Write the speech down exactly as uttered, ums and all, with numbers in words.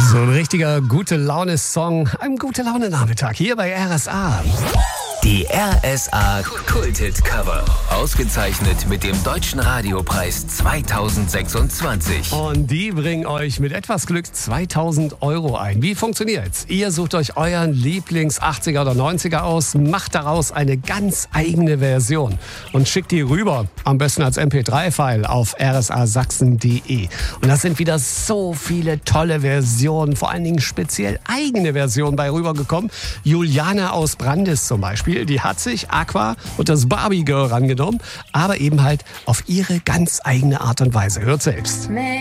So ein richtiger Gute-Laune-Song, ein Gute-Laune-Nachmittag hier bei R S A. Die R S A Kulthit-Cover. Ausgezeichnet mit dem Deutschen Radiopreis zweitausendsechsundzwanzig. Und die bringen euch mit etwas Glück zweitausend Euro ein. Wie funktioniert's? Ihr sucht euch euren Lieblings-achtziger oder neunziger aus, macht daraus eine ganz eigene Version und schickt die rüber. Am besten als M P drei File auf r s a sachsen punkt d e. Und da sind wieder so viele tolle Versionen, vor allen Dingen speziell eigene Versionen bei rübergekommen. Juliana aus Brandis zum Beispiel, die hat sich Aqua und das Barbie Girl rangenommen, aber eben halt auf ihre ganz eigene Art und Weise. Hört selbst.